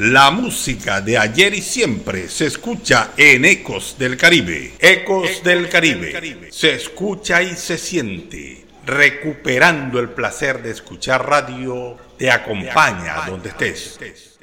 La música de ayer y siempre se escucha en Ecos del Caribe. Ecos del Caribe. Se escucha y se siente. Recuperando el placer de escuchar radio, te acompaña donde estés.